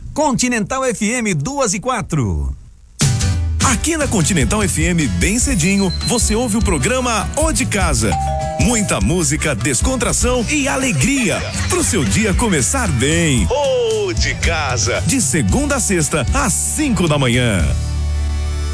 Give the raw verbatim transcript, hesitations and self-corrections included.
Continental F M duas e quatro. Aqui na Continental F M, bem cedinho, você ouve o programa O de Casa. Muita música, descontração e alegria pro seu dia começar bem. O de Casa, de segunda a sexta, às cinco da manhã.